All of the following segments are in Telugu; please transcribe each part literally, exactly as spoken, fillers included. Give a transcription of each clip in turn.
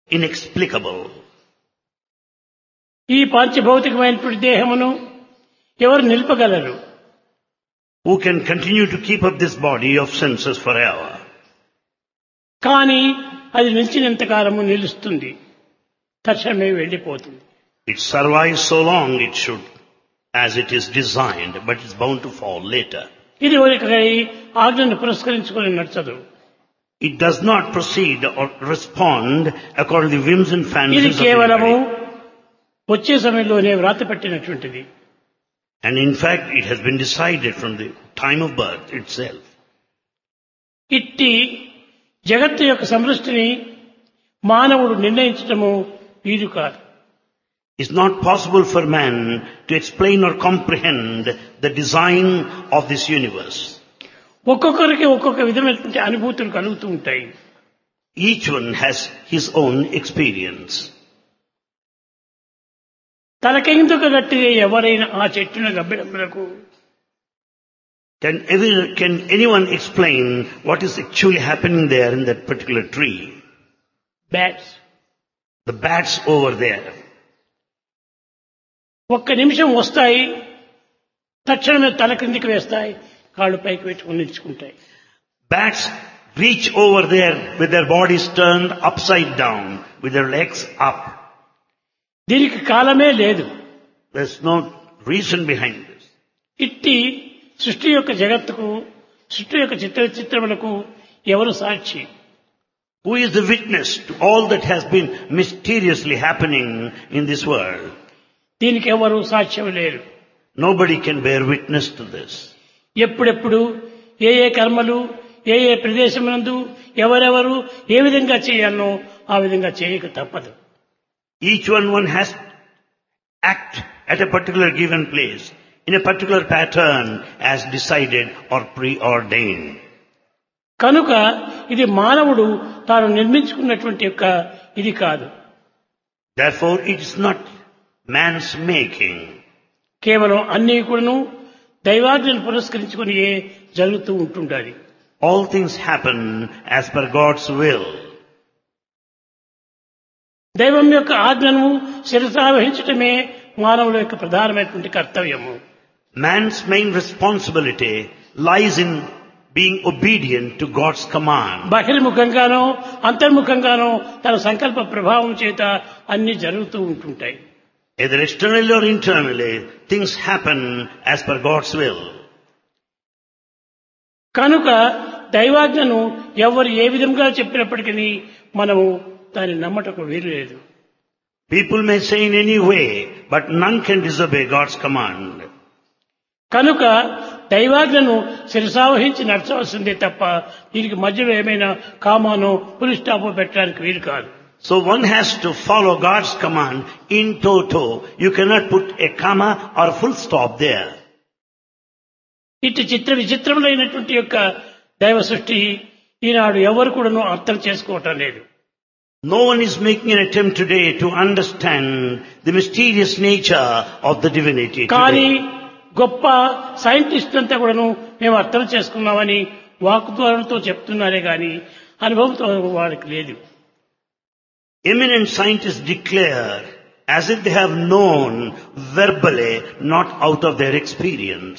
inexplicable. ఈ పాంచభౌతికమైనటువంటి దేహమును ఎవరు నిలపగలరు? Who can continue to keep up this body of senses forever? కానీ అది నిలిచినంత కాలము నిలుస్తుంది, తక్షణమే వెళ్ళిపోతుంది. It survives so long it should, as it is designed, but it's bound to fall later. ఇది ఒకరి ఆజ్ఞను పురస్కరించుకొని నడచదు. It does not proceed or respond according to the whims and ఇది fancies of కేవలము anybody. వచ్చే సమయంలోనే వ్రాత పెట్టినటువంటిది. And in fact, it has been decided from the time of birth itself. ఇట్టి జగత్తు యొక్క సమృష్టిని మానవుడు నిర్ణయించటము వీలు కాదు. It's not possible for man to explain or comprehend the design of this universe. ఒక్కొక్కరికి ఒక్కొక్క విధమైనటువంటి అనుభూతులు కలుగుతూ ఉంటాయి. Each one has his own experience. తలకెందుకు గట్టిదే ఎవరైనా ఆ చెట్టున గబ్బిడములకు Can, ever, can anyone explain what is actually happening there in that particular tree? Bats The bats over there. ఒక్క నిమిషం వస్తాయి, తక్షణమే తల కిందికి వేస్తాయి, కాళ్ళు పైకి పెట్టుకుని నిలుచుకుంటాయి. Bats reach over there with their bodies turned upside down, with their legs up. దీనికి కాలమే లేదు. There's no reason behind this. ఇట్టి సృష్టి యొక్క జగత్తుకు, సృష్టి యొక్క చిత్ర చిత్రములకు ఎవరు సాక్షి? Who is the witness to all that has been mysteriously happening in this world? దీనికి ఎవరు సాక్ష్యం లేరు. Nobody can bear witness to this. ఎప్పుడెప్పుడు ఏ ఏ కర్మలు ఏ ఏ ప్రదేశమునందు ఎవరెవరు ఏ విధంగా చేయాలనో ఆ విధంగా చేయక తప్పదు. Each one one has to act at a particular given place, in a particular pattern as decided or preordained. కనుక ఇది మానవుడు తాను నిర్మించుకున్నటువంటి యొక్క ఇది కాదు. Therefore, it is not man's making. కేవలం అన్నీ కూడాను దైవాజ్ఞను పురస్కరించుకుని జరుగుతూ ఉంటుండాలి. All things happen as per God's will. దైవం యొక్క ఆజ్ఞను శిరసావహించటమే మానవుల యొక్క ప్రధానమైనటువంటి కర్తవ్యము. Man's main responsibility lies in being obedient to God's command. బహిర్ముఖంగానో అంతర్ముఖంగానో తన సంకల్ప ప్రభావం చేత అన్ని జరుగుతూ ఉంటుంటాయి. Either externally or internally, things happen as per God's will. కనుక దైవాజ్ఞను ఎవరు ఏ విధంగా చెప్పినప్పటికీ మనము దాన్ని నమ్మటకు వీలు లేదు. People may say in any way, but none can disobey God's command. కనుక దైవాజ్ఞను శిరసావహించి నడచవలసిందే తప్ప దీనికి మధ్యలో ఏమైనా కామానో పులి స్టాపో పెట్టడానికి వీలు కాదు. So one has to follow God's command in toto. You cannot put a comma or full stop there. ఇటు చిత్ర విచిత్రములైనటువంటి యొక్క దైవ సృష్టి ఈనాడు ఎవరు కూడాను అర్థం చేసుకోవటం లేదు. No one is making an attempt today to understand the mysterious nature of the divinity కానీ today. గొప్ప సైంటిస్ట్ అంతా కూడాను మేము అర్థం చేసుకున్నామని వాక్ద్వారంతో చెప్తున్నారే గాని అనుభవంతో వాడికి లేదు. Eminent scientists declare as if they have known verbally, not out of their experience.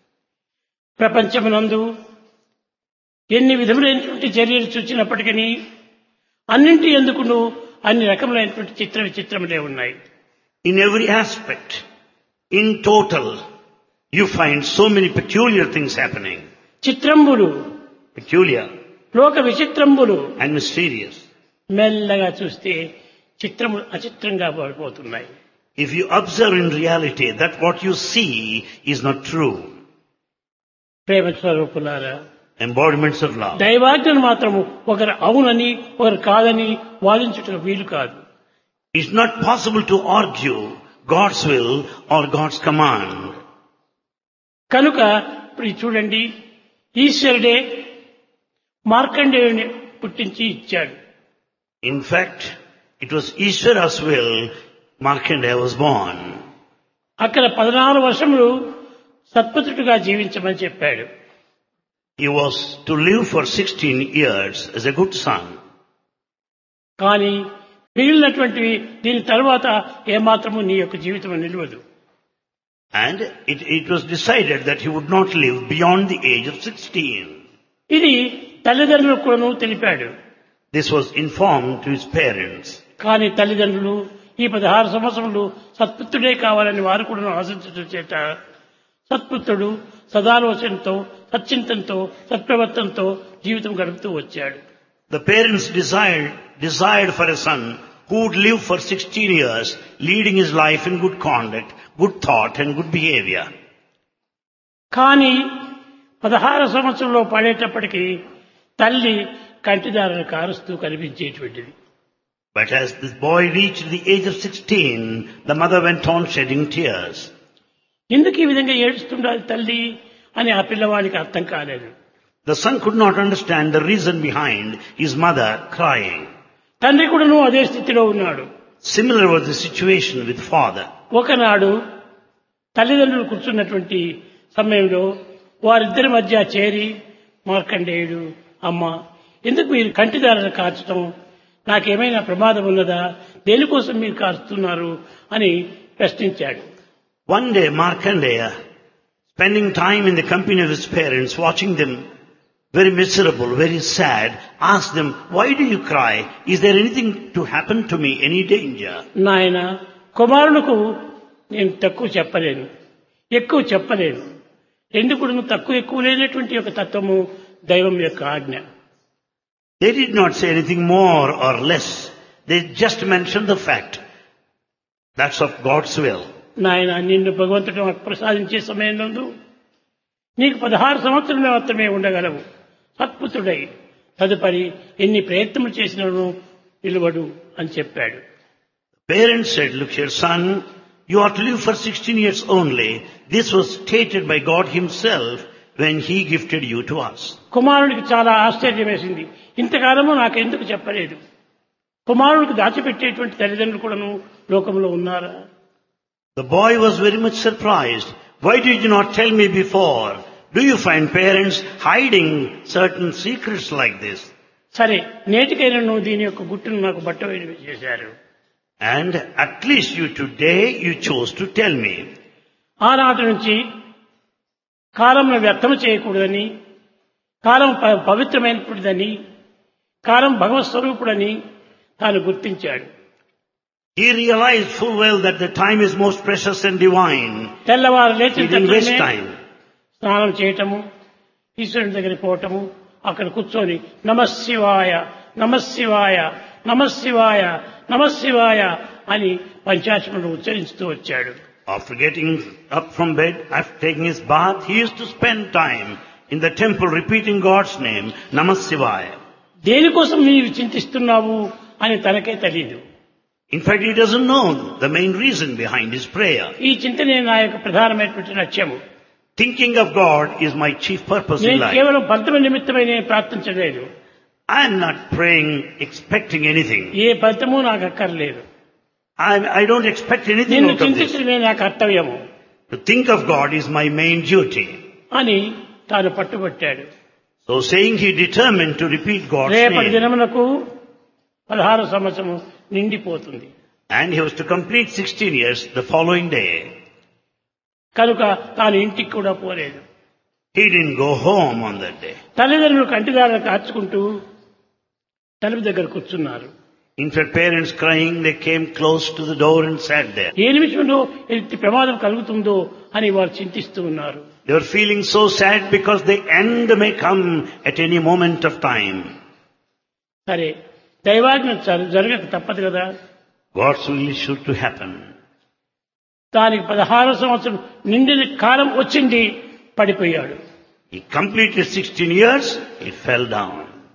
ప్రపంచమునందు ఎన్ని విధములైనటువంటి చర్యలు చూచినప్పటికీ అన్నింటి ఎందుకును అన్ని రకములైనటువంటి చిత్ర విచిత్రములే ఉన్నాయి. In every aspect, in total, you find so many peculiar things happening. చిత్రంబులు Peculiar లోక విచిత్రంబులు and mysterious. మెల్లగా చూస్తే చిత్రములు అచిత్రంగా పడిపోతున్నాయి. If you observe in reality that what you see is not true, ప్రేమ స్వరూపులారా, embodiments of love. దైవాజ్ఞను మాత్రము ఒకరు అవునని ఒకరు కాదని వాదించుటకు వీలు కాదు. It's not possible to argue God's will or God's command. కనుక ఇప్పుడు చూడండి, ఈశ్వరుడే మార్కండేయుని పుట్టించి ఇచ్చాడు. In fact, it was Ishvara's will Markandeya was born. అక్కడ పద్నాలుగు వర్షములు సత్పుత్రుడిగా జీవించమని చెప్పాడు. He was to live for sixteen years as a good son. కానీ మిగిలినటువంటివి దీని తర్వాత ఏమాత్రము నీ యొక్క జీవితం నిలవదు. And it, it was decided that he would not live beyond the age of sixteen. ఇది తల్లిదండ్రులకు కూడాను తెలిపాడు. This was informed to his parents. కానీ తల్లిదండ్రులు ఈ పదహారు సంవత్సరములు సత్పుత్రుడే కావాలని వారు కూడా ఆశించడం చేత సత్పుత్రుడు సదాలోచనతో సచ్చింతంతో సత్ప్రవర్తనతో జీవితం గడుపుతూ వచ్చాడు. The parents desired, desired for a son who would live for sixteen years, leading his life in good conduct, good thought and good behavior. కానీ పదహారు సంవత్సరంలో పడేటప్పటికీ తల్లి కంటిదారులు కారుస్తూ కనిపించేటువంటిది. But as this boy reached the age of sixteen, the mother went on shedding tears. ఎందుకు ఈ విధంగా ఏడుస్తుండాలి తల్లి అని ఆ పిల్లవాడికి అర్థం కాలేదు. The son could not understand the reason behind his mother crying. తండ్రి కూడాను అదే స్థితిలో ఉన్నాడు. Similar was the situation with father. ఒకనాడు తల్లిదండ్రులు కూర్చున్నటువంటి సమయంలో వారిద్దరి మధ్య చేరి మార్కండేయుడు, అమ్మ ఎందుకు మీరు కంటిదారులు కార్చడం, నాకేమైనా ప్రమాదం ఉన్నదా, దేనికోసం మీరు కారుస్తున్నారు అని ప్రశ్నించాడు. One day Markandeya, spending time in the company of his parents, watching them very miserable, very sad, asked them, why do you cry? Is there anything to happen to me, any danger? నాయన, కుమారులకు నేను తక్కువ చెప్పలేను, ఎక్కువ చెప్పలేను. రెండు కూడా తక్కువ ఎక్కువ లేనటువంటి ఒక తత్వము దైవం యొక్క ఆజ్ఞ. They did not say anything more or less. They just mentioned the fact. That's of God's will. నాయన, నిన్ను భగవంతుడు ప్రసాదించే సమయంలో నీకు పదహారు సంవత్సరాలు మాత్రమే ఉండగలవు. సత్పుత్రుడై తదుపరి ఎన్ని ప్రయత్నములు చేసినను నిలవడు అని చెప్పాడు. Parents said, look here son, you are to live for sixteen years only. This was stated by God himself when he gifted you to us. కుమారుడికి చాలా ఆశ్చర్యం వేసింది. ఇంతకాలము నాకెందుకు చెప్పలేదు? కుమారుడికి దాచిపెట్టేటువంటి తల్లిదండ్రులు కూడాను లోకంలో ఉన్నారా? The boy was very much surprised. Why did you not tell me before? Do you find parents hiding certain secrets like this? సరే, నేటికైనా నువ్వు దీని యొక్క గుట్టును నాకు బట్టవేడి చేశారు. And at least you today you chose to tell me. ఆనాటి నుంచి కాలంను వ్యర్థం చేయకూడదని, కాలం పవిత్రమైనటువంటిదని, కాలం భగవత్ స్వరూపుడని తాను గుర్తించాడు. He realized full well that the time is most precious and divine. తెల్లవారు He didn't waste లేచి time. స్నానం చేయటము, ఈశ్వరుని దగ్గర పోవటము, అక్కడ కూర్చొని నమశివాయ నమశివాయ నమశివాయ నమశివాయ అని పంచాక్షరులను ఉచ్చరిస్తూ వచ్చాడు. After getting up from bed, after taking his bath, he used to spend time in the temple repeating God's name, Namah Shivaya. దేనికోసం నీవు చింతిస్తున్నావు అని తనకే తెలియదు. In fact, he doesn't know the main reason behind his prayer. ఈ చింతనే నా యొక్క ప్రధానమైనటువంటి లక్ష్యము. Thinking of God is my chief purpose in నేను life. కేవలం ఫలితం నిమిత్తమై నేను ప్రార్థించలేదు. I am not praying expecting anything. ఏ ఫలితము నాకు అక్కర్లేదు. I, I don't expect anything నిన్ను out of this. చింతించడమే నా కర్తవ్యము To think of God is my main duty. అని తాను పట్టుబట్టాడు. So saying, he determined to repeat God's రేపటి name. దినమునకు పదహారు సంవత్సరము నిండిపోతుంది. And he was to complete sixteen years the following day. కనుక తాను ఇంటికి కూడా పోలేదు. He didn't go home on that day. తల్లిదండ్రులు కంటిదారులు కార్చుకుంటూ తలుపు దగ్గర కూర్చున్నారు. In fact, parents crying, they came close to the door and sat there. ఏ నిమిషంలో ఎట్టి ప్రమాదం కలుగుతుందో అని వారు చింతిస్తూ ఉన్నారు. They were feeling so sad because the end may come at any moment of time. సరే, దైవాజ్ఞ జరగక తప్పదు కదా. God's will is sure to happen. దానికి పదహారు సంవత్సరం నిండిన కాలం వచ్చింది, పడిపోయాడు. He completed sixteen years, he fell down.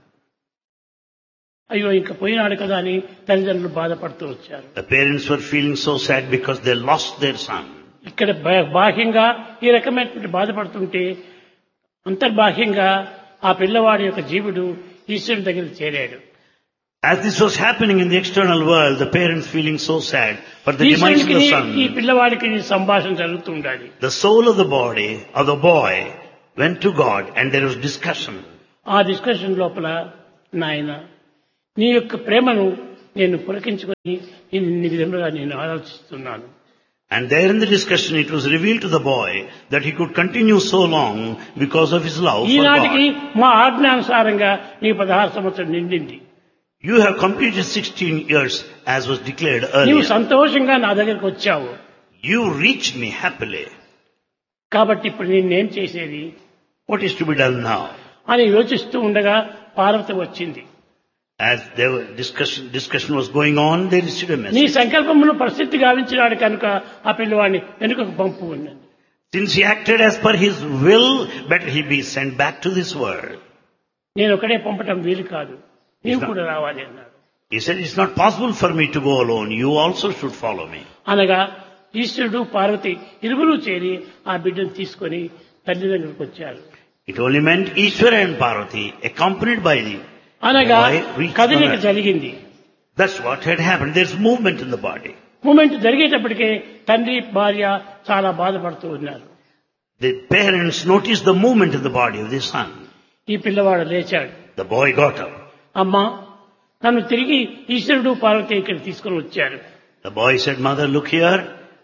అయ్యో ఇంకా పోయినాడు కదా అని తల్లిదండ్రులు బాధపడుతూ వచ్చారు. The parents were feeling so sad because they lost their son. ఇక్కడ బాహ్యంగా ఈ రకమైనటువంటి బాధపడుతుంటే అంతర్బాహ్యంగా ఆ పిల్లవాడి యొక్క జీవుడు ఈశ్వరుని దగ్గర చేరాడు. As this was happening in the external world, the parents feeling so sad for the demise of the ఈ son. పిల్లవాడికి సంభాషణ జరుగుతూ ఉండాలి. The soul of the body of the boy went to God and there was discussion. ఆ డిస్కషన్ లోపల నాయన నీ యొక్క ప్రేమను నేను పులకించుకొని ఇన్ని విధములుగా నేను ఆలోచిస్తున్నాను. And there in the discussion it was revealed to the boy that he could continue so long because of his love for ఈనాటికి God. మా ఆజ్ఞానుసారంగా నీ పదహారు సంవత్సరం నిండింది. You have completed sixteen years as was declared నీవు earlier. సంతోషంగా నా దగ్గరికి వచ్చావు. You reached me happily. కాబట్టి ఇప్పుడు నేనేం చేసేది What is to be done now? అని యోచిస్తూ ఉండగా పార్వతి వచ్చింది. As the discussion, discussion was going on, they received a నీ message. సంకల్పమును పరిస్థితి గావించినాడు కనుక ఆ పిల్లవాడిని వెనుకకు పంపు ఉన్నది. Since he acted as per his will, better he be sent back to this world. నేను ఒకడే పంపటం వీలు కాదు, నీవు కూడా రావాలి అన్నాడు. He said, it's not possible for me to go alone. You also should follow me. అనగా ఈశ్వరుడు పార్వతి ఇరువురు చేరి ఆ బిడ్డను తీసుకొని తల్లి దగ్గరకు వచ్చారు. It only meant Ishvara and Parvati, accompanied by the అనగా boy, reached కదలిక the world. జరిగింది. That's what had happened. There's movement in the body. Moment జరిగేటప్పటికే తండ్రి భార్య చాలా బాధపడుతూ ఉన్నారు. The parents noticed the movement in the body of the son. ఈ పిల్లవాడు లేచాడు. The boy got up. అమ్మా, నన్ను తిరిగి ఈశ్వరుడు పార్వతి ఇక్కడ తీసుకొని వచ్చారు. The boy said, Mother, look here.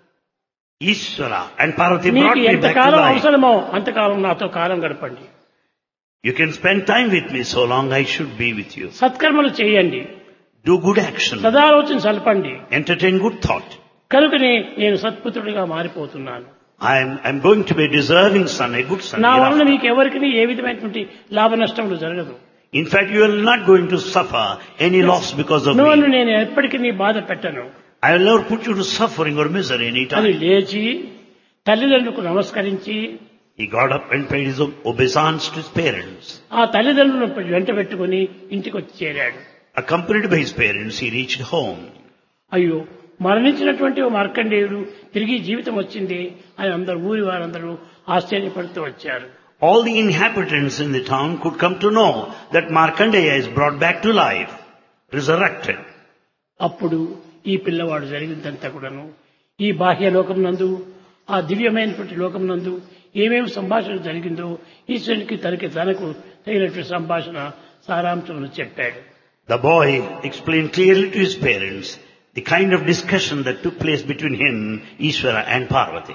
Ishvara and Parvati మీకు brought me back to ఎంతకాలం life. అవసరమో అంతకాలం నాతో కాలం గడపండి. You can spend time with me so long I should be with you. సత్కర్మలు చేయండి, Do good action. సదాలోచన సలపండి. Entertain good thought. కనుకనే నేను సత్పుత్రుడిగా మారిపోతున్నాను. I'm, I'm going to be a deserving son, a good son. నా వలన hereafter. మీకు ఎవరికి ఏ విధమైనటువంటి లాభ నష్టములు జరగదు. In fact, you are not going to suffer any loss because of నువ్వు me. నేను ఎప్పటికీ నీ బాధ పెట్టను I will never put you to suffering or misery any అని time. లేచి తల్లిదండ్రులకు నమస్కరించి He got up and paid his obeisance to his parents. ఆ తల్లిదండ్రులను వెంట పెట్టుకుని ఇంటికి వచ్చి చేరాడు. Accompanied by his parents, he reached home. అయ్యో, మరణించినటువంటి ఓ మార్కండేయుడు తిరిగి జీవితం వచ్చింది అని అందరు ఊరి వారందరూ ఆశ్చర్యపడుతూ వచ్చారు. All the inhabitants in the town could come to know that Markandeya is brought back to life, resurrected. అప్పుడు ఈ పిల్లవాడు జరిగిందంతా కూడాను ఈ బాహ్య లోకం నందు ఆ దివ్యమైనటువంటి లోకం నందు ఏమేమి సంభాషణ జరిగిందో ఈశ్వరునికి తనకి తనకు తగినటువంటి సంభాషణ సారాంశం చెప్పాడు. The boy explained clearly to his parents the kind of discussion that took place between him, Ishvara and Parvati.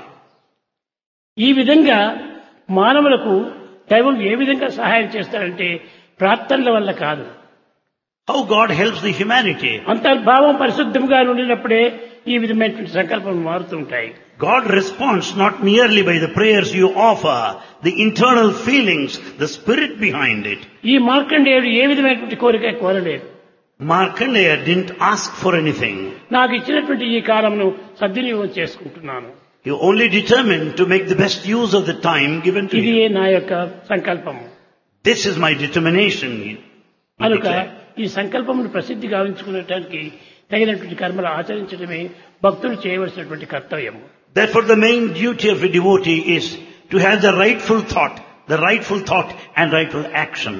ఈ విధంగా మానవులకు దైవం ఏ విధంగా సహాయం చేస్తారంటే ప్రార్థనల వల్ల కాదు. How God helps the humanity. అంతర్భావం పరిశుద్ధంగా ఉండినప్పుడే ఈ విధమైనటువంటి సంకల్పం మారుతుంటాయి. God responds not merely by the prayers you offer, the internal feelings, the spirit behind it. ఈ మార్కండేయుడు ఏ విధమైనటువంటి కోరిక కోరలేదు. Markandeya didn't ask for anything. నాకు ఇచ్చినటువంటి ఈ కాలంను సద్వినియోగం చేసుకుంటున్నాను. He only determined to make the best use of the time given to ఇది him. నా యొక్క సంకల్పము. This is my determination. he కనుక declared. ఈ సంకల్పమును ప్రసిద్ధి గావించుకునేటానికి తగినటువంటి కర్మలు ఆచరించడమే భక్తులు చేయవలసినటువంటి కర్తవ్యము. Therefore the main duty of a devotee is to have the rightful thought, the rightful thought and rightful action.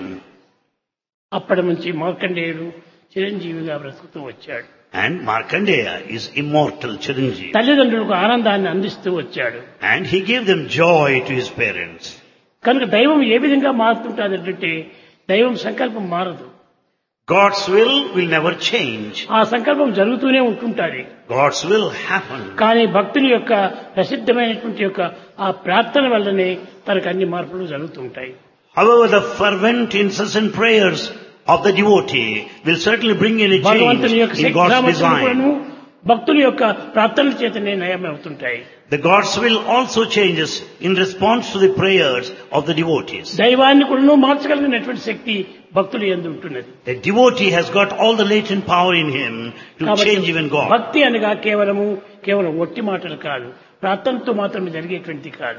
అప్పటి నుంచి మార్కండేయుడు చిరంజీవిగా బ్రతుకుతూ వచ్చాడు. And Markandeya is immortal Chiranjeevi. తల్లిదండ్రులకు ఆనందాన్ని అందిస్తూ వచ్చాడు. And he gave them joy to his parents. కనుక దైవం ఏ విధంగా మారుతుంటాదంటే దైవం సంకల్పం మారదు. God's will will never change. ఆ సంకల్పం జరుగుతూనే ఉంటుంటాది. God's will happen. కానీ భక్తుని యొక్క ప్రసిద్ధమైనటువంటి యొక్క ఆ ప్రార్థన వల్లనే తనకు అన్ని మార్పులు జరుగుతుంటాయి. However, the fervent incessant prayers of the devotee will certainly bring in a change భగవంతుని యొక్క in God's శక్తిసామర్థ్యములను design. భక్తుని యొక్క ప్రార్థనల చేతనే నయమవుతుంటాయి. The God's will also changes in response to the prayers of the devotees. దైవాన్ని కూడా మార్చగలిగినటువంటి శక్తి భక్తులు యందు ఉంటున్నది. The devotee has got all the latent power in him to కాబట్టి change even God. భక్తి అనగా కేవలము కేవలం ఒట్టి మాటలు కాదు, ప్రార్థనతో మాత్రమే జరిగేటువంటి కాదు.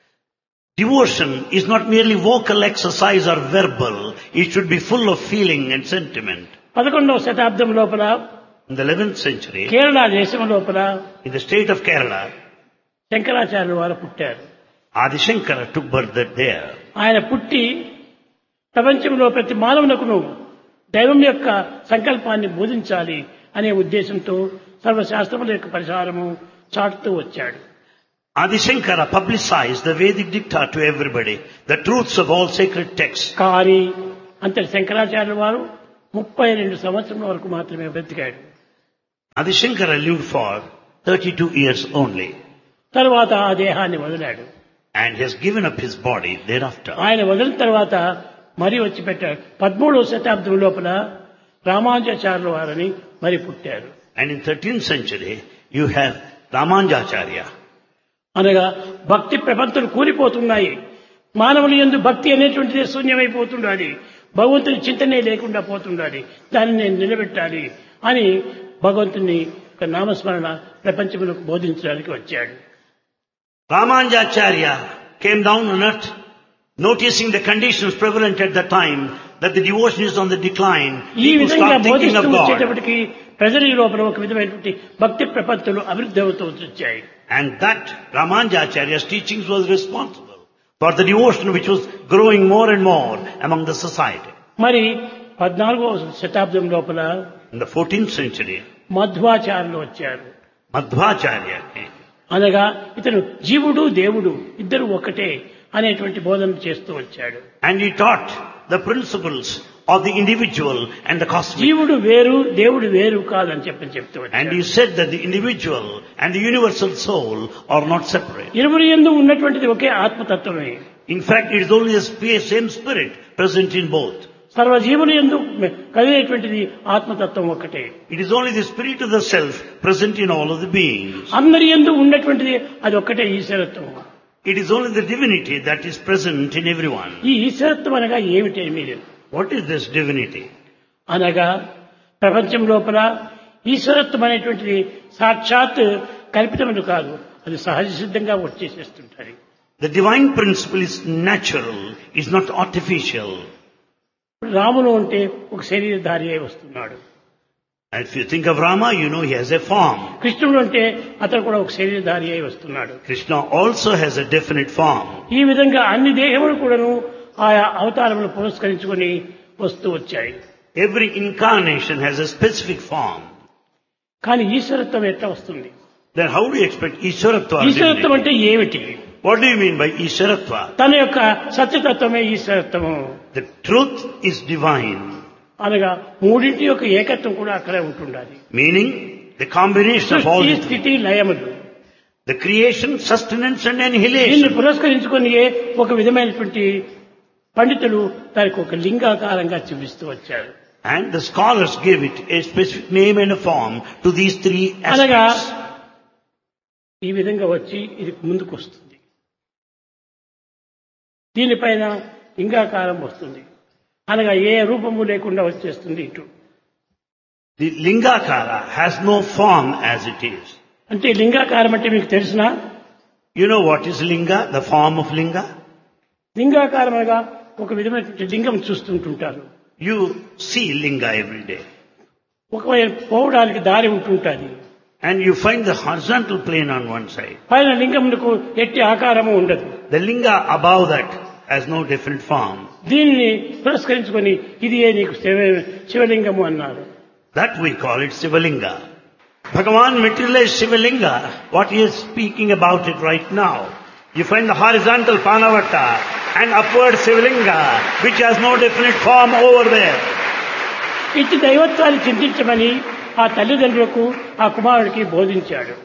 Devotion is not merely vocal exercise or verbal. It should be full of feeling and sentiment. పదకొండవ శతాబ్దం లోపల In the eleventh century, Kerala దేశం లోపల in the state of Kerala, శంకరాచార్యుల వారు పుట్టారు. Adi Shankara took birth there. ఆయన పుట్టి ప్రపంచంలో ప్రతి మానవునకును దైవం యొక్క సంకల్పాన్ని బోధించాలి అనే ఉద్దేశంతో సర్వశాస్త్రముల యొక్క పరిహారము చాటుతూ వచ్చాడు. Adi Shankara publicized the Vedic dicta to everybody, the truths of all sacred texts. కానీ అంతటి శంకరాచార్యుల వారు ముప్పై రెండు సంవత్సరం వరకు మాత్రమే బ్రతికాడు. Adi Shankara lived for thirty-two years only. తర్వాత ఆ దేహాన్ని వదిలాడు. And he has given up his body thereafter. ఆయన వదిలిన తర్వాత మరి వచ్చి పెట్టాడు. పదమూడవ శతాబ్దం లోపల రామానుజాచార్యుల వారని మరి పుట్టారు. And in thirteenth century, you have Ramanujacharya. అనగా భక్తి ప్రపంచలు కూలిపోతున్నాయి. మానవుని యందు భక్తి అనేటువంటిది శూన్యమైపోతుండాలి. భగవంతుని చింతనే లేకుండా పోతుండాలి. దాన్ని నేను నిలబెట్టాలి అని భగవంతుని యొక్క నామస్మరణ ప్రపంచములకు బోధించడానికి వచ్చాడు. Ramanujacharya came down on earth, noticing the conditions prevalent at the time, that the devotion is on the decline. ఈ People విధంగా start thinking బోధిస్తూ of God. వచ్చేటప్పటికి ప్రజల లోపల ఒక విధమైనటువంటి భక్తి ప్రపత్తులు అభివృద్ధి అవుతూ వచ్చాయి. And that Ramanujacharya's teachings was responsible for the devotion which was growing more and more among the society. మరి పద్నాలుగవ శతాబ్దం లోపల In the fourteenth century, మధ్వాచార్యులు వచ్చారు. Madhvacharya came. అనగా ఇతను జీవుడు దేవుడు ఇద్దరు ఒకటే అనేటువంటి బోధన చేస్తూ వచ్చాడు. And he taught the principles of the individual and the cosmic. జీవుడు వేరు దేవుడు వేరు కాదని చెప్పని చెప్తూ And వచ్చాడు. he said that the individual and the universal soul are not separate. ఇరువురి యందు ఉన్నటువంటిది ఒకే ఆత్మతత్వమే. In fact, it is only the sp- same spirit present in both. సర్వజీవుల యందు కలిగేటువంటిది ఆత్మతత్వం ఒకటే. It is only the spirit of the self present in all of the beings. అందరి యందు ఉన్నటువంటిది అది ఒక్కటే ఈశ్వరత్వం. It is only the divinity that is present in everyone. ఈ ఈశ్వరత్వం అనగా ఏమిటి మీరు? What is this divinity? అనగా ప్రపంచం లోపల ఈశ్వరత్వం అనేటువంటిది సాక్షాత్ కల్పితములు కాదు, అది సహజ సిద్ధంగా వచ్చేసేస్తుంటారు. The divine principle is natural, is not artificial. రాముడు అంటే ఒక శరీరధారి అయి వస్తున్నాడు. And if you think of Rama, you know he has a form. కృష్ణుడు అంటే అతను కూడా ఒక శరీరధారి అయి వస్తున్నాడు. Krishna also has a definite form. ఈ విధంగా అన్ని దేహములు కూడాను ఆయా అవతారములు పురస్కరించుకొని వస్తూ వచ్చాయి. Every incarnation has a specific form. కానీ ఈశ్వరత్వం ఎట్లా వస్తుంది? Then how do you expect Ishwaratva? ఈశ్వరత్వం అంటే ఏమిటి? What do you mean by Ishwaratva? తన యొక్క సత్యతత్వమే ఈశ్వరత్వము. The truth is divine. అనగా మూడింటి యొక్క ఏకత్వం కూడా అక్కడే ఉంటుండాలి. Meaning the combination of all సృష్టి the, స్థితి లయములు the creation, sustenance and దీన్ని annihilation. పురస్కరించుకొని ఒక విధమైనటువంటి పండితులు దానికి ఒక లింగాకారంగా చూపిస్తూ వచ్చారు. And the scholars gave it a specific name and a form to these three అనగా aspects. ఈ విధంగా వచ్చి ఇది ముందుకు వస్తుంది. దీనిపైన లింగాకారం వస్తుంది. అనగా ఏ రూపము లేకుండా వచ్చేస్తుంది ఇటు. The Lingakara has no form as it is. అంటే లింగాకారం అంటే మీకు తెలిసినా? You know what is Linga, the form of Linga? లింగాకారం అనగా ఒక విధమైనటువంటి లింగం చూస్తుంటుంటారు. You see Linga every day. ఒకవేళ పోవడానికి దారి ఉంటుంటుంది. And you find the horizontal plane on one side. పైన లింగమునకు ఎట్టి ఆకారము ఉండదు. The Linga above that has no different form. దీనిని పురస్కరించుకొని ఇది ఏ నీకు శివ- శివలింగము అన్నారు. That we call it Sivalinga. Bhagavan materialized Sivalinga, what he is speaking about it right now. You find the horizontal Panavata and upward Sivalinga, which has no definite form over there. ఇట్టి దైవత్వాన్ని చింతించమని ఆ తల్లిదండ్రులకు ఆ కుమారుడికి బోధించాడు.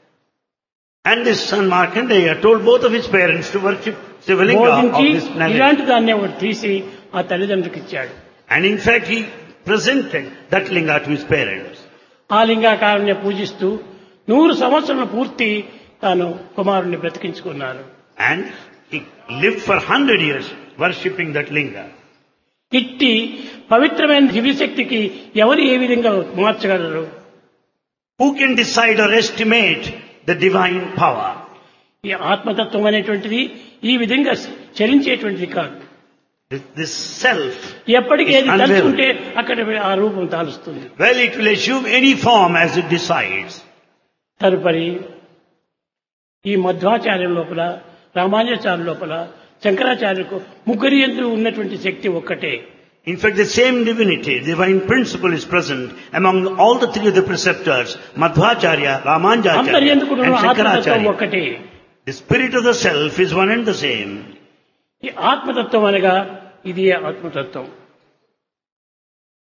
And this son Markandeya told both of his parents to worship Sivalinga of బోధించి this planet. ఇలాంటి దాన్ని ఒకటి తీసి ఆ తల్లిదండ్రులకు ఇచ్చాడు. And in fact he presented that linga to his parents. ఆ లింగాకారాన్ని పూజిస్తూ నూరు సంవత్సరాలు పూర్తి తాను కుమారుణ్ణి బ్రతికించుకున్నాను. And he lived for hundred years worshipping that linga. ఇట్టి పవిత్రమైన దివ్యశక్తికి ఎవరు ఏ విధంగా మార్చగలరు? Who can decide or estimate the divine power? ఈ ఆత్మతత్వం అనేటువంటిది ఈ విధంగా చలించేటువంటిది కాదు. This, this self ఎప్పటికీ is ఏది unveiled. తలుచుకుంటే అక్కడ ఆ రూపం తాలుస్తుంది. Well, it will assume any form as it decides. తదుపరి ఈ మధ్వాచార్యం లోపల, రామానుజాచార్య లోపల, శంకరాచార్యులకు ముగ్గురి యందు ఉన్నటువంటి శక్తి ఒక్కటే. In fact, the same divinity, divine principle is present among all the three of the preceptors, Madhvacharya, అందరి Ramanujacharya ఎందుకు and ఆత్మతత్వం Shankaracharya. ఒక్కటే. The spirit of the self is one and the same. ఈ ఆత్మతత్వం అనగా ఇది ఆత్మతత్వం.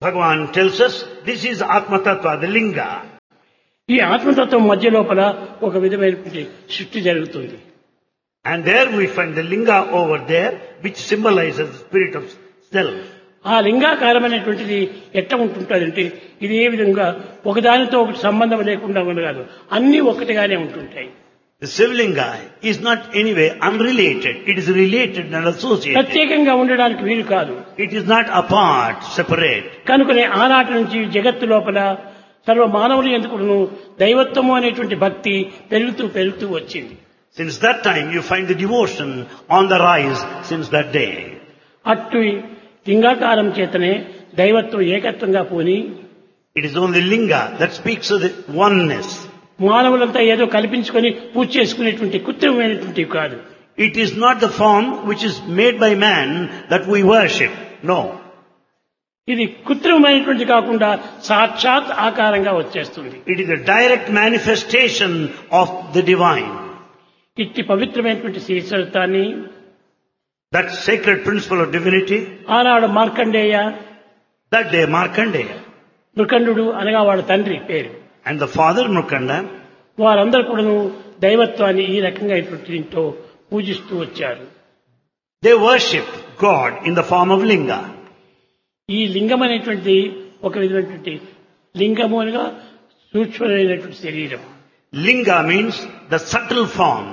Bhagavan tells us this is Atma Tattva, the linga. ఈ ఆత్మతత్వం మధ్య లోపల ఒక విధమైనటువంటి సృష్టి జరుగుతుంది. And there we find the linga over there, which symbolizes the spirit of self. ఆ లింగాకారమైనటువంటిది ఎట్లా ఉంటుంటాదంటే ఇది ఏ విధంగా ఒకదానితో ఒకటి సంబంధం లేకుండా ఉండదు, అన్ని ఒకటిగానే ఉంటుంటాయి. The Sivlinga is not anyway unrelated. It is related and associated. ప్రత్యేకంగా ఉండడానికి వీలు కాదు. It is not apart, separate. కనుకనే ఆనాటి నుంచి జగత్తు లోపల సర్వ మానవులు ఎందుకును దైవత్వము అనేటువంటి భక్తి పెరుగుతూ పెరుగుతూ వచ్చింది. Since that time you find the devotion on the rise since that day. అట్టు లింగాకారం చేతనే దైవత్వం ఏకత్వంగా పోని It is only linga that speaks of the oneness. మానవులంతా ఏదో కల్పించుకొని పూజ చేసుకునేటువంటి కృత్రిమమైనటువంటి కాదు. It is not the form which is made by man that we worship. No. ఇది కృత్రిమమైనటువంటి కాకుండా సాక్షాత్ ఆకారంగా వచ్చేస్తుంది. It is a direct manifestation of the divine. ఇట్టి పవిత్రమైనటువంటి శ్రీచరితాన్ని, That sacred principle of divinity, ఆనాడు Markandeya, that day Markandeya Mrikandu అనగా వాడు తండ్రి పేరు, and the father Mrukanda, వారందరూ కూడాను దైవత్వాన్ని ఈ రకంగా దీంతో పూజిస్తూ వచ్చారు. they worship God in the form of linga. ఈ లింగం అనేటువంటిది ఒక విధమైనటువంటి లింగము అనగా సూక్ష్మమైనటువంటి శరీరం. Linga means the subtle form.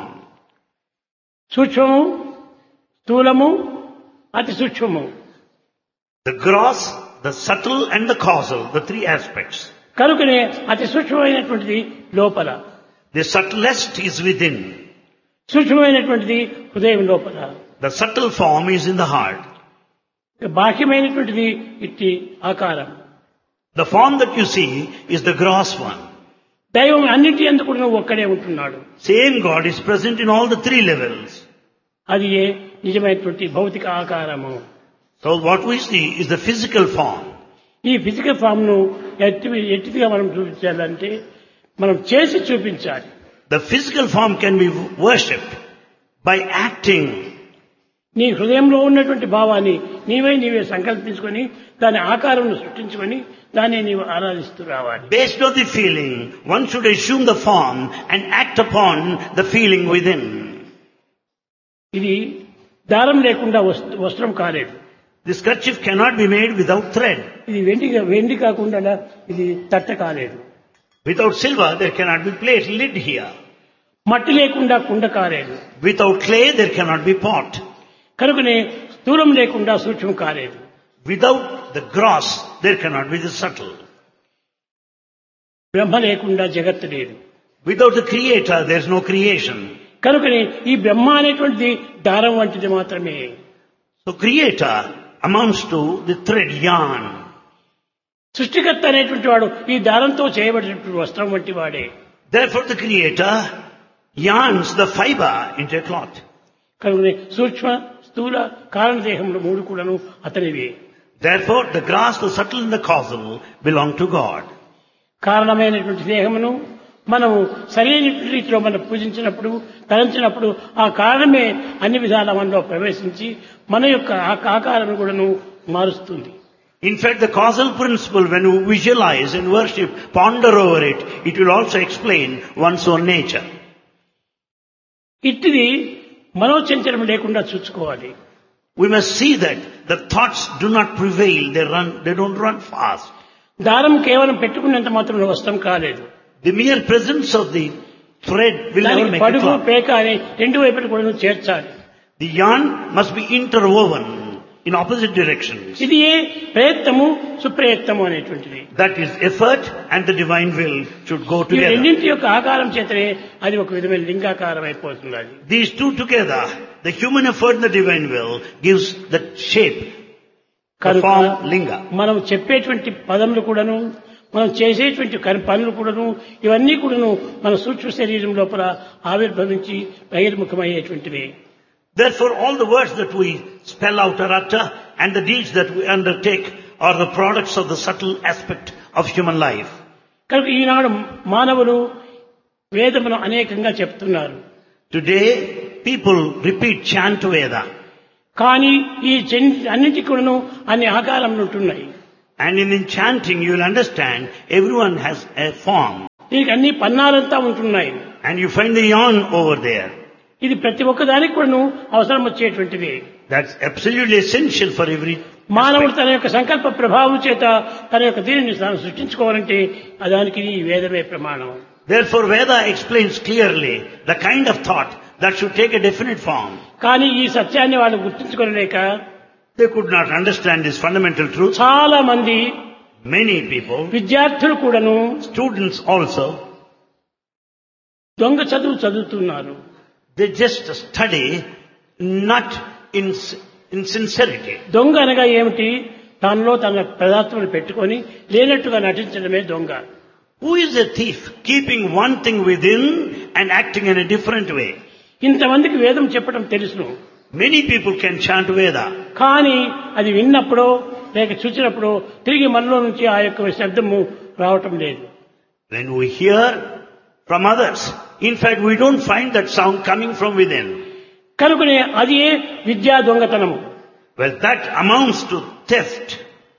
సూక్ష్మము, స్థూలము, అతి సూక్ష్మము. The gross, the subtle and the causal, the three aspects. కనుకనే అతి సూక్ష్మమైనటువంటిది లోపల, The subtlest is within. సూక్ష్మమైనటువంటిది హృదయం లోపల, The subtle form is in the heart. బాహ్యమైనటువంటిది ఇట్టి ఆకారం. The form that you see is the gross one. దైవం అన్నింటి ఎందుకు ఒక్కడే ఉంటున్నాడు. Same God is present in all the three levels. అది ఏ నిజమైనటువంటి భౌతిక ఆకారము. So what we see is the physical form. ఈ ఫిజికల్ ఫామ్ ను ఎట్టి ఎట్టిగా మనం చూపించాలంటే మనం చేసి చూపించాలి. The physical form can be worshipped by acting. నీ హృదయంలో ఉన్నటువంటి భావాన్ని నీవే నీవే సంకల్పించుకొని దాని ఆకారం సృష్టించుకొని దాన్ని నీవు ఆరాధిస్తూ రావాలి. Based on the feeling, one should assume the form and act upon the feeling within. ఇది దారం లేకుండా వస్త్రం కాలేదు. This kerchief cannot be made without thread. ఇది వెండి వెండి కాకుండా ఇది తట్ట కాలేదు. Without silver there cannot be plate lid here. మట్టి లేకుండా కుండ కాలేదు. Without clay there cannot be pot. కనుకనే స్థూలం లేకుండా సూక్ష్మం కాలేదు. Without the gross there cannot be the subtle. బ్రహ్మ లేకుండా జగత్తు లేదు. Without the creator there is no creation. కనుకనే ఈ బ్రహ్మ అనేటువంటిది దారం వంటిది మాత్రమే. So creator amounts to the thread yarn. సృష్టికర్త అనేటువంటి వాడు ఈ దారంతో చేయబడినటువంటి వస్త్రం వంటి వాడే. Therefore the creator yarns the fiber into a cloth. కనుకనే సూక్ష్మ, స్థూల, కారణదేహములు మూడు కూడాను అతనివే. Therefore the gross, the subtle and the causal belong to God. కారణమైనటువంటి దేహమును మనము సరైన రీతిలో మనం పూజించినప్పుడు, తలంచినప్పుడు ఆ కారణమే అన్ని విధాల మనలో ప్రవేశించి మన యొక్క ఆకారం కూడాను మారుస్తుంది. In fact, the causal principle, when you visualize and worship, ponder over it, it will also explain one's own nature. ఇట్టిది మనోచంచలం లేకుండా చూసుకోవాలి. We must see that the thoughts do not prevail, they run, they don't run fast. దారం కేవలం పెట్టుకున్నంత మాత్రం వస్త్రం కాలేదు. The mere presence of the thread will never make a పడుగు, cloth. పేక అని రెండు వైపులు కూడా చేర్చాలి. The yarn must be interwoven in opposite directions. ఇది ఏ ప్రయత్నము, సుప్రయత్నము అనేటువంటిది. That is effort and the divine will should go ఈ together. రెండింటి యొక్క ఆకారం చేతనే అది ఒక విధమైన లింగాకారం అయిపోతుంది. అది These two together, the human effort and the divine will, gives the shape, the form, linga. మనం చెప్పేటువంటి పదములు కూడాను, మనం చేసేటువంటి పనులు కూడాను, ఇవన్నీ కూడాను మన సూక్ష్మ శరీరం లోపల ఆవిర్భవించి బహిర్ముఖమయ్యేటువంటివి. Therefore, all the words that we spell out or utter and the deeds that we undertake are the products of the subtle aspect of human life. కనుక ఈనాడు మానవులు వేదమును అనేకంగా చెప్తున్నారు. Today, people repeat chant Veda. కానీ ఈ అన్నింటి కూడాను అన్ని ఆకారములు ఉంటున్నాయి. And in chanting you will understand everyone has a form. దీనికి అన్ని పన్నాలంతా ఉంటున్నాయి. And you find the yarn over there. ఇది ప్రతి ఒక్కదానికి కూడాను అవసరం వచ్చేటువంటిది. That's absolutely essential for every మానవుడు తన యొక్క సంకల్ప ప్రభావం చేత తన యొక్క దీనిని తాను సృష్టించుకోవాలంటే దానికి ఈ వేదమే ప్రమాణం. Therefore Veda explains clearly the kind of thought that should take a definite form. కానీ ఈ సత్యాన్ని వాళ్ళు గుర్తించుకోలేక they could not understand this fundamental truth. చాలా మంది many people, విద్యార్థులు కూడాను, students also, దొంగ చదువు చదువుతున్నారు. they just study not in in sincerity. దొంగ అనగా ఏమిటి? తనలో తన పదార్థములు పెట్టుకొని లేనట్టుగా నటించడమే దొంగ. Who is a thief? Keeping one thing within and acting in a different way. ఇంతమందికి వేదం చెప్పడం తెలుసును. Many people can chant Veda. కానీ అది విన్నప్పుడు లేక చూసినప్పుడు తిరిగి మనలో నుంచి ఆ యొక్క శబ్దము రావటం లేదు. When we hear from others, in fact we don't find that sound coming from within. కనుకనే అది విద్యా దొంగతనము. Well, that amounts to theft.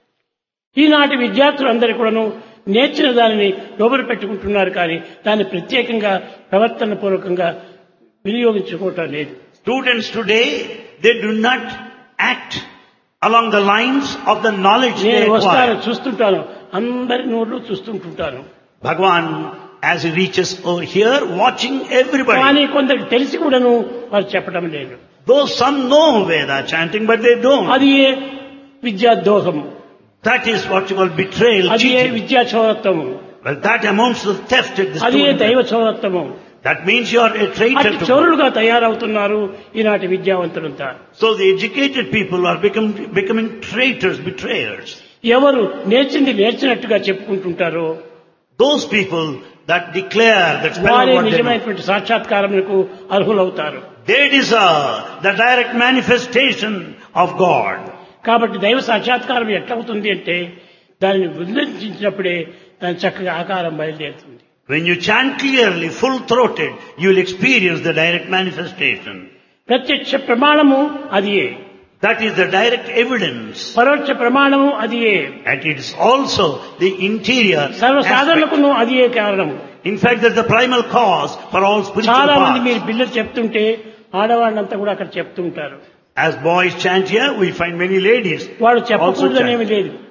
ఈనాటి విద్యార్థులందరూ కూడాను నేర్చిన దానిని లోపల పెట్టుకుంటున్నారు కానీ దాన్ని ప్రత్యేకంగా ప్రవర్తన పూర్వకంగా వినియోగించుకోవటం లేదు. Students today, they do not act along the lines of the knowledge they నేను వస్తాను acquire. చూస్తుంటాను, అందరి నోళ్ళు చూస్తుంటుంటాను. Bhagavan, as he reaches over here, watching everybody. కానీ కొందరికి తెలిసి కూడాను వారు చెప్పడం లేదు. Though some know Veda chanting, but they don't. అది విద్యా దోహము. That is what you call betrayal, అది cheating. విద్యా చౌరత్వము. Well, that amounts to theft at the అది student. దైవ చౌరత్వము. That means you are a traitor అటు to God. చౌరులుగా తయారవుతున్నారు ఈనాటి విద్యావంతులంతా. So the educated people are become, becoming traitors, betrayers. ఎవరు నేర్చింది నేర్చినట్టుగా చెప్పుకుంటుంటారో Those people that declare that spell వారే what they know, నిజమైనటువంటి సాక్షాత్కారములకు అర్హులవుతారు. they deserve the direct manifestation of God. కాబట్టి దైవ సాక్షాత్కారం ఎట్లవుతుంది అంటే దానిని ఉల్లంఘించినప్పుడే దాని చక్కగా ఆకారం బయలుదేరుతుంది. When you chant clearly, full-throated, you will experience the direct manifestation. ప్రత్యక్ష ప్రమాణము అదియే, That is the direct evidence. పరోక్ష ప్రమాణము అదియే, And it is also the interior సర్వ aspect. సాధనలకును అదియే కారణము. In fact, that's the primal cause for all spiritual చాలా మంది paths. మీరు పిల్లలు చెప్తుంటే ఆడవాళ్ళంతా కూడా అక్కడ చెప్తుంటారు. As boys chant here, we find many ladies వాడు also చెప్పకూడదనేమి chant. లేదు.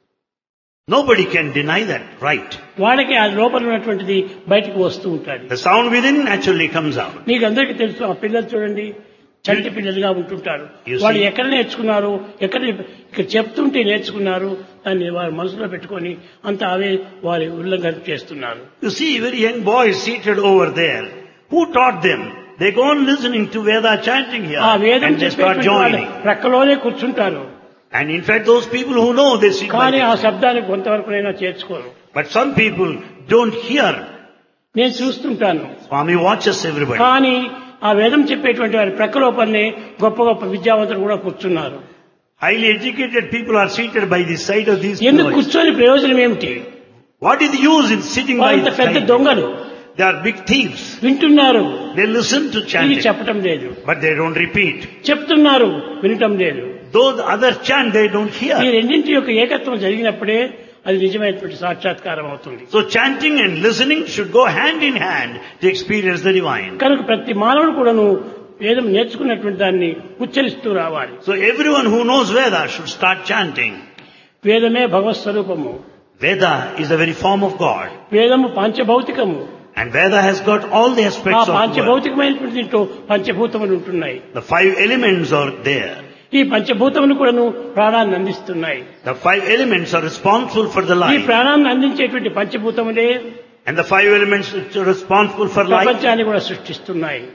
Nobody can deny that, right? వాడికి ఆ లోపల ఉన్నటువంటిది బయటకు వస్తూ ఉంటాడు. The sound within naturally comes out. మీకు అందరికీ తెలుసు, ఆ పిల్లలు చూడండి చంటి పిల్లలుగా ఉంటుంటారు. You see. వాళ్ళు ఎక్కడ నేర్చుకున్నారు, ఎక్కడ ఇక్కడ చెప్తుంటే నేర్చుకున్నారు, దాన్ని వారు మనసులో పెట్టుకొని అంత అవే వారి ఉల్లంఘన చేస్తున్నారు. You see very young boys seated over there. Who taught them? They go on listening to Veda chanting here ఆ వేదం and they start చెప్పేటువంటి వాళ్ళు joining. ప్రక్కలోనే కూర్చుంటారు. And in fact those people who know, they sit by కానీ ఆ this. శబ్దాన్ని కొంతవరకునైనా చేర్చుకోరు. But some people don't hear. నేను చూస్తుంటాను. Swami watches everybody. కానీ ఆ వేదం చెప్పేటువంటి వారి ప్రక్కలోపలనే గొప్ప గొప్ప విద్యావంతులు కూడా కూర్చున్నారు. Highly educated people are seated by the side of these ఎందుకు boys. కూర్చొని ప్రయోజనం ఏమిటి? What is the use in sitting by వాళ్ళంత the పెద్ద side? దొంగలు They are big thieves. వింటున్నారు, They listen to ఇది chanting, చెప్పటం లేదు. but they don't repeat. చెప్తున్నారు, వినటం లేదు. Though the others chant, they don't ఈ hear. రెండింటి యొక్క ఏకత్వం జరిగినప్పుడే అది నిజమైనటువంటి సాక్షాత్కారం అవుతుంది. So chanting and listening should go hand in hand to experience the divine. కనుక ప్రతి మానవుడు కూడాను వేదం నేర్చుకున్నటువంటి దాన్ని ఉచ్చరిస్తూ రావాలి. So everyone who knows Veda should start chanting. వేదమే భగవత్ స్వరూపము. Veda is the very form of God. వేదము పంచభౌతికము. And Veda has got all the ఆ aspects of the world. పంచభౌతికమైనటువంటి దీంట్లో పంచభూతములు ఉంటున్నాయి. The five elements are there. ఈ పంచభూతములు కూడాను ప్రాణాన్ని అందిస్తున్నాయి. The five elements are responsible for the ఈ life. ప్రాణాన్ని అందించేటువంటి పంచభూతములే And the five elements which are responsible for life ప్రపంచాన్ని కూడా సృష్టిస్తున్నాయి.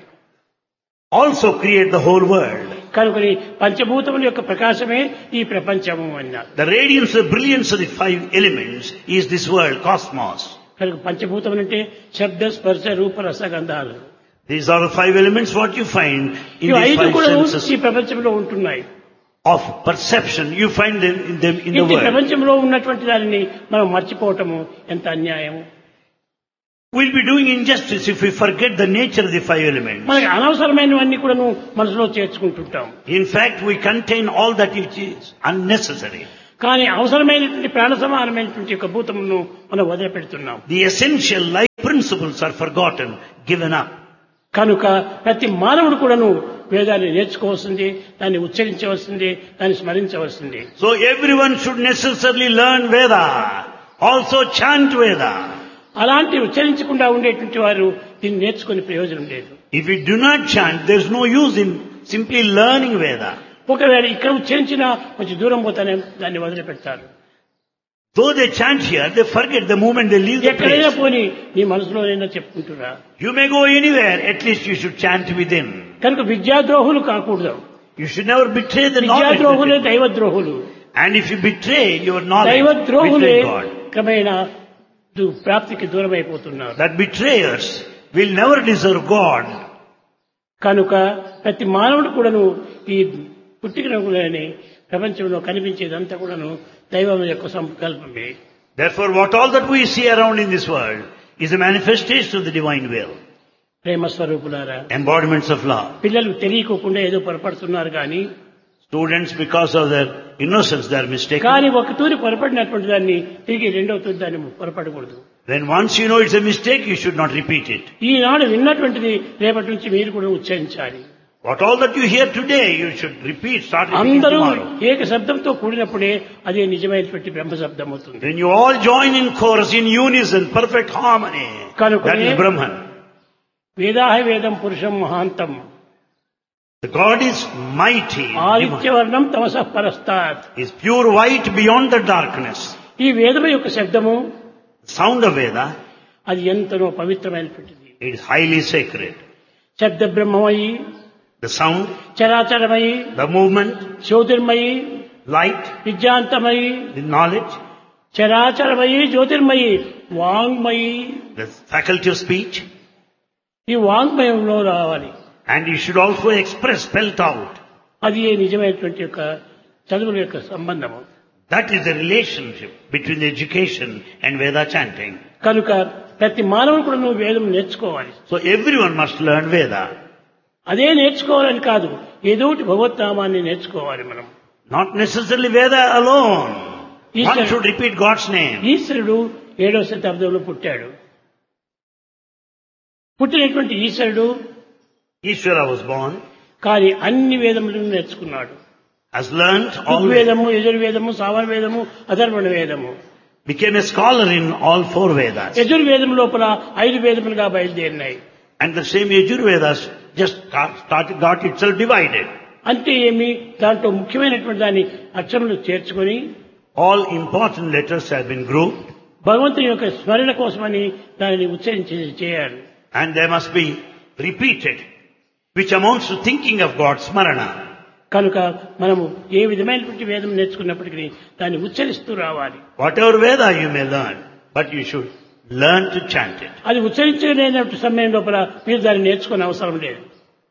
also create the whole world. కనుకని పంచభూతముల యొక్క ప్రకాశమే ఈ ప్రపంచము అన్నారు. The radiance, the brilliance of the five elements is this world, cosmos. కనుక పంచభూతములు అంటే శబ్ద స్పర్శ రూప రస గంధాలు. These are the five elements what you find in ఈ these ఐదు five కూడా senses ఈ ప్రపంచంలో ఉంటున్నాయి. of perception. You find them in them in the ఇంటి world. ప్రపంచంలో ఉన్నటువంటి దానిని మనం మర్చిపోవటము ఎంత అన్యాయము. We'll be doing injustice if we forget the nature of the five elements. మనకి అనవసరమైనవన్నీ కూడా మనసులో చేర్చుకుంటుంటాం. In fact, we contain all that which is unnecessary. కానీ అవసరమైనటువంటి ప్రాణ సమానమైనటువంటి యొక్క భూతమును మనం వదిలిపెడుతున్నాం. The essential life principles are forgotten, given up. కనుక ప్రతి మానవుడు కూడాను వేదాన్ని నేర్చుకోవాల్సింది, దాన్ని ఉచ్చరించవలసింది, దాన్ని స్మరించవలసింది. So everyone should necessarily learn Veda, also chant Veda. అలాంటి ఉచ్చరించకుండా ఉండేటువంటి వారు దీన్ని నేర్చుకునే ప్రయోజనం లేదు. If we do not chant, there is no use in simply learning Veda. ఒకవేళ ఇక్కడ ఉచ్చరించినా కొంచెం దూరం పోతానే దాన్ని వదిలిపెడతారు. Though they chant here, they forget the moment they leave the ఎక్కడైనా place. పోని నీ మనసులోనైనా చెప్పుకుంటురా. You may go anywhere, at least you should chant within. కనుక విద్యాద్రోహులు కాకూడదు. You should never betray the knowledge. విద్యాద్రోహులే దైవద్రోహులు. And if you betray your knowledge, దైవద్రోహులే betray God. క్రమేణా దు- ప్రాప్తికి దూరం అయిపోతున్నారు. That betrayers will never deserve God. కనుక ప్రతి మానవుడు కూడాను ఈ పుట్టికని ప్రపంచంలో కనిపించేదంతా కూడాను దైవం యొక్క సంకల్పమే. Therefore, what all that we see around in this world is a manifestation of the divine will, ప్రేమ స్వరూపులారా, embodiments of love. పిల్లలు తెలియకోకుండా ఏదో పొరపడుతున్నారు కానీ Students, because of their innocence, they are mistaken. కానీ ఒక తూరి పొరపడినటువంటి దాన్ని తిరిగి రెండవ తూరి దాన్ని పొరపడకూడదు. Then once you know it's a mistake, you should not repeat it. ఈనాడు విన్నటువంటిది రేపటి నుంచి మీరు కూడా ఉచ్చరించాలి. What all that you hear today, you should repeat, start repeating అందరూ tomorrow. ఏక శబ్దంతో కూడినప్పుడే అదే నిజమైనటువంటి బ్రహ్మ శబ్దం అవుతుంది. When you all join in chorus, in unison, perfect harmony, that is Brahman. వేదాహ వేదం పురుషం మహాంతం The God is mighty, divine. ఆదిత్యవర్ణం తమసః పరస్తాత్. Is pure white beyond the darkness. ఈ వేదము యొక్క శబ్దము The sound of Veda, అది ఎంతనో పవిత్రమైనటువంటిది. it is highly sacred. శబ్ద బ్రహ్మమయి, The sound, చరాచరమయి, the movement, Jyotirmayi, light, విద్యాంతమయి, the knowledge, చరాచరమయి, Jyotirmayi, వాంగ్మయి. the faculty of speech, ఈ వాంగ్మయంలో రావాలి. and you should also express, spelt out. అది ఏ నిజమైనటువంటి యొక్క చదువుల యొక్క సంబంధము. That is the relationship between the education and Veda chanting. కనుక ప్రతి మానవుడు కూడా నువ్వు వేదం నేర్చుకోవాలి. So everyone must learn Veda. అదే నేర్చుకోవాలని కాదు, ఏదో ఒకటి భగవద్నామాన్ని నేర్చుకోవాలి మనం. Not necessarily Veda alone. One Easter- should repeat God's name. ఈశ్వరుడు ఏడవ శతాబ్దంలో పుట్టాడు. పుట్టినటువంటి ఈశ్వరుడు Ishvara was born, కానీ అన్ని వేదములను నేర్చుకున్నాడు. has learnt all, ఋగ్వేదము, యజుర్వేదము, సామవేదము, అధర్వణ వేదము. became a scholar in all four Vedas. యజుర్వేదం లోపల ఐదు వేదములుగా బయలుదేరినాయి. And the same Yajurvedas just got, started, got itself divided. అంటే ఏమి, దాంట్లో ముఖ్యమైనటువంటి దాన్ని అక్షరములు చేర్చుకొని All important letters have been grouped, భగవంతుని యొక్క స్మరణ కోసమని దానిని ఉచ్చరించి చేయాలి. and they must be repeated, which amounts to thinking of God, Smarana. కనుక మనము ఏ విధమైనటువంటి వేదం నేర్చుకున్నప్పటికీ దాన్ని ఉచ్చరిస్తూ రావాలి. Whatever Veda you may learn, but you should learn to chant it. అది ఉచ్చరించలేనటువంటి సమయం లోపల మీరు దాన్ని నేర్చుకునే అవసరం లేదు.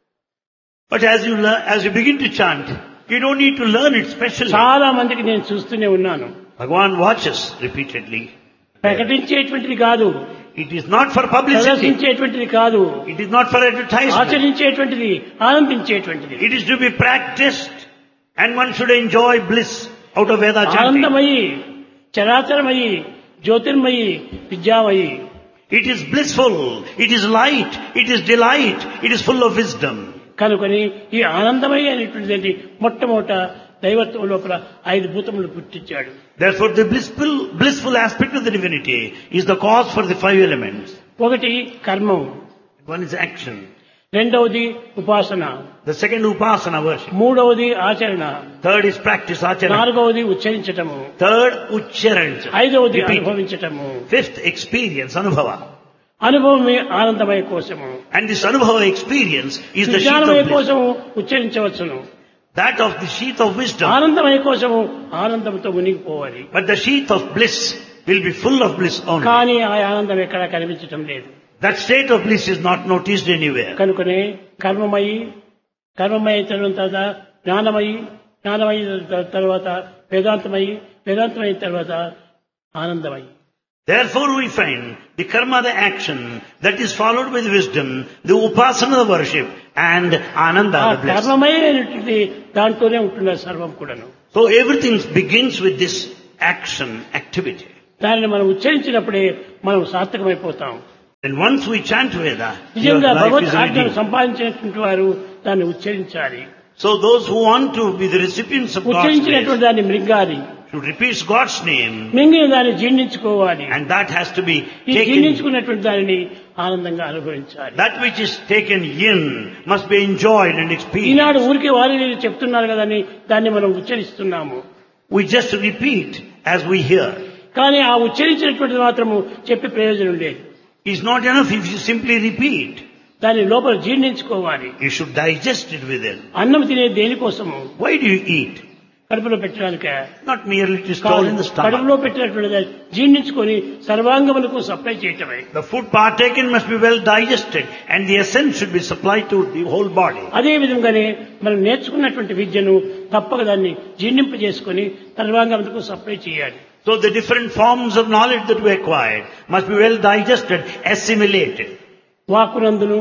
But as you learn, as you begin to chant, you don't need to learn it specially. చాలా మందికి నేను చూస్తూనే ఉన్నాను. Bhagavan watches repeatedly. ప్రకటించేటువంటిది కాదు, It is not for publicity. ప్రదర్శించేటువంటిది కాదు, It is not for advertisement. ఆచరించేటువంటిది, ఆనందించేటువంటిది. It is to be practiced, and one should enjoy bliss out of Veda chanting. ఆనందమయి, చరాచరమయి, Jyotirmayi, విద్యామయి. It is blissful, it is light, it is delight, it is full of wisdom. కనుకొని ఈ ఆనందమయి అనేటువంటిది మొట్టమొదట దైవత్వం లోపల ఐదు భూతములు పుట్టించాడు. Therefore the blissful, blissful aspect of the divinity is the cause for the five elements. ఒకటి కర్మం, One is action. రెండవది ఉపాసన, The second upasana worship. మూడవది ఆచరణ, Third is practice, achara. నాలుగవది ఉచ్చరించటము, Third, uchcharancha. ఐదవది Repeat. అనుభవించటము. Fifth, experience, anubhava. అనుభవమే ఆనందమయ కోశము. And this anubhava experience is the sheath విజ్ఞానమయ of bliss. కోశము ఉచ్చరించవచ్చును. That of the sheath of wisdom. ఆనందమయ కోశము ఆనందంతో మునిగిపోవాలి. But the sheath of bliss will be full of bliss only. కానీ ఆ ఆనందం ఎక్కడా కనిపించటం లేదు. That state of bliss is not noticed anywhere. కనుకనే కర్మమయి, కర్మమయ తర్వాత జ్ఞానమయి, జ్ఞానమయ తర్వాత వేదాంతమయి, వేదాంతమయ తర్వాత ఆనందమయి. Therefore we find the karma, the action, that is followed by the wisdom, the upasana, the worship, and Ananda, ఆ the bliss. కర్మమయమైనటువంటి దాంట్లోనే ఉంటున్నారు సర్వం కూడాను. So everything begins with this action, activity. దానిని మనం ఉచ్చరించినప్పుడే మనం సార్థకమైపోతాం. And once we chant Veda, your నిజంగా life భగవత్ is ఆజ్ఞను redeemed. సంపాదించినటువంటి వారు దాన్ని ఉచ్చరించాలి. So those who want to be the recipients of God's ఉచ్చరించినటువంటి grace దాన్ని మృంగాలి, should repeat God's name, మింగిన దాన్ని జీర్ణించుకోవాలి. and that has to be ఈ taken. జీర్ణించుకున్నటువంటి దానిని ఆనందంగా అనుభవించాలి. That which is taken in must be enjoyed and experienced. ఈనాడు ఊరికి వారి వీరు చెప్తున్నారు కదా అని దాన్ని మనం ఉచ్చరిస్తున్నాము. We just repeat as we hear. కానీ ఆ ఉచ్చరించినటువంటిది మాత్రము చెప్పి ప్రయోజనం లేదు. It's not enough if you simply repeat. దాన్ని లోపల జీర్ణించుకోవాలి. You should digest it within. అన్నం తినే దేనికోసము? Why do you eat? కడుపులో పెట్టడానిక Not merely to store in the stomach. కడుపులో పెట్టినటువంటి దాన్ని జీర్ణించుకొని సర్వాంగములకు సప్లై చేయటమే. The food partaken must be well digested and the essence should be supplied to the whole body. అదే విధంగానే మనం నేర్చుకున్నటువంటి విద్యను తప్పక దాన్ని జీర్ణింపజేసుకొని సర్వాంగములకు సప్లై చేయాలి. So the different forms of knowledge that we acquired must be well digested, assimilated. వాక్కునందును,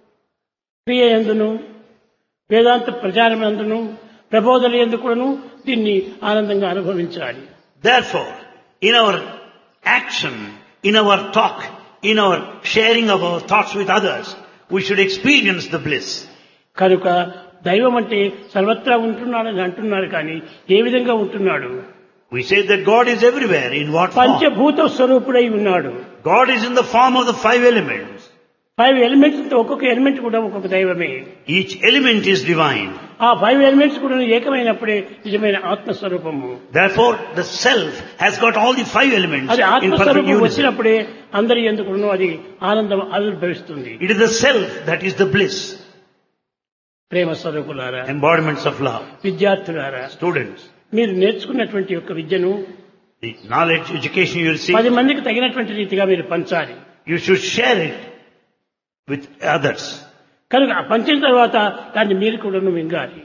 క్రియ యందును, వేదాంత ప్రచారమందును, ప్రబోధన యందు కూడాను దీన్ని ఆనందంగా అనుభవించాలి. Therefore, in our action, in our talk, in our sharing of our thoughts with others, we should experience the bliss. కనుక దైవం అంటే సర్వత్రా ఉంటున్నాడని అంటున్నారు కానీ ఏ విధంగా ఉంటున్నాడు? We say that God is everywhere. In what form? పంచభూత స్వరూపుడై ఉన్నాడు. God is in the form of the five elements. Five elements, ఒక్కొక్క ఎలిమెంట్ కూడా ఒక్కొక్క దైవమే. Each element is divine. ఆ ఫైవ్ ఎలిమెంట్స్ కూడా ఏకమైనప్పుడే నిజమైన ఆత్మస్వరూపము. Therefore, the self has got all the five elements అది in perfect ఆత్మస్వరూపం unison. వచ్చినప్పుడే అందరి ఎందుకు అది ఆనందం ఆవిర్భవిస్తుంది. It is the self that is the bliss. ప్రేమ స్వరూపులారా, Embodiments of love. విద్యార్థులారా, Students, మీరు నేర్చుకున్నటువంటి యొక్క విద్యను the knowledge, education you receive, పది మందికి తగినటువంటి రీతిగా మీరు పంచాలి. you should share it with others. కనుక ఆ పంచిన తర్వాత దాన్ని మీరు కూడా మింగాలి.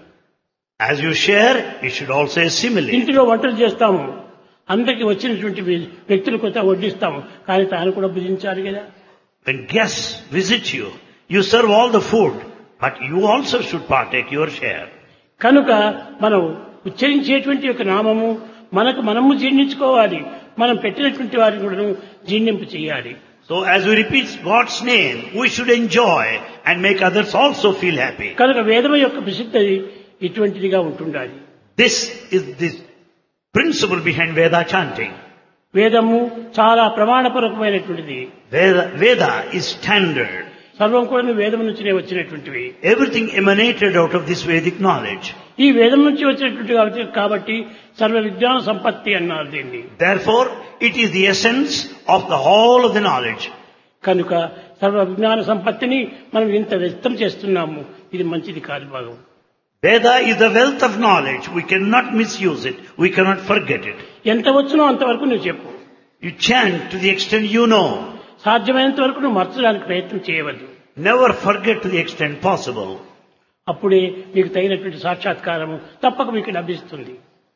As you share, you should also assimilate. ఇంటిలో వంటలు చేస్తాము, అందరికి వచ్చినటువంటి వ్యక్తులు కొత్త వడ్డిస్తాము, కానీ తాను కూడా భుజించాలి కదా. When guests visit you, you serve all the food, but you also should partake your share. కనుక మనం ఉచ్చరించేటువంటి యొక్క నామము మనకు మనము జీర్ణించుకోవాలి, మనం పెట్టినటువంటి వారిని కూడా జీర్ణింపు చేయాలి. So as we repeat God's name, we should enjoy and make others also feel happy. కనుక వేదం యొక్క ప్రసిద్ధి ఇటువంటిదిగా ఉంటుండాలి. This is the principle behind Veda chanting. వేదము చాలా ప్రమాణపూర్వకమైనటువంటిది. Veda, Veda is standard. సర్వం కూడా వేదం నుంచినే వచ్చినటువంటివి. Everything emanated out of this Vedic knowledge. ఈ వేదం నుంచి వచ్చినటువంటి కాబట్టి- కాబట్టి సర్వ విజ్ఞాన సంపత్తి అన్నారు దీన్ని. Therefore, it is the essence of the whole of the knowledge. కనుక సర్వ విజ్ఞాన సంపత్తిని మనం ఇంత వ్యక్తం చేస్తున్నాము, ఇది మంచిది కాదు భాగం. Veda is the wealth of knowledge. We cannot misuse it. We cannot forget it. ఎంత వచ్చునో అంతవరకు నువ్వు చెప్పు. You chant to the extent you know. సాధ్యమైనంత వరకు నువ్వు మర్చడానికి ప్రయత్నం చేయవద్దు. Never forget to the extent possible. అప్పుడే మీకు తగినటువంటి సాక్షాత్కారము తప్పక మీకు లభిస్తుంది.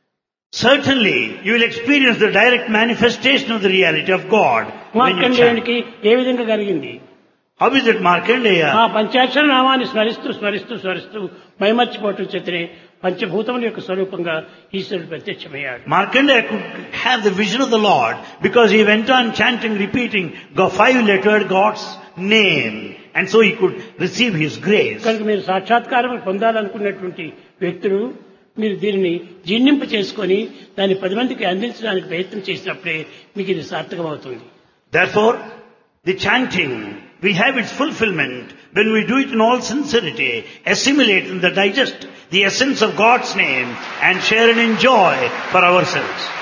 Certainly, you will experience the direct manifestation of the reality of God when you chant. మార్కండేయునికి ఏ విధంగా కలిగింది? How is it, Markandeya? ఆ పంచాక్షర నామాన్ని స్మరిస్తూ స్మరిస్తూ స్మరిస్తూ మైమర్చిపోవటం చేతనే పంచభూతముల యొక్క స్వరూపంగా ఈశ్వరుడు ప్రత్యక్షమయ్యాడు. Markandeya could have the vision of the Lord because he went on chanting, repeating the five-lettered God's name, and so he could receive his grace. కనుక మీరు సాక్షాత్కారం పొందాలనుకున్నటువంటి వ్యక్తులు మీరు దీనిని జీర్ణింప చేసుకొని దాన్ని పది మందికి అందించడానికి ప్రయత్నం చేసినప్పుడే మీకు ఇది సార్థకమవుతుంది. Therefore, the chanting will have its fulfillment when we do it in all sincerity, assimilate and digest the essence of God's name and share and enjoy for ourselves.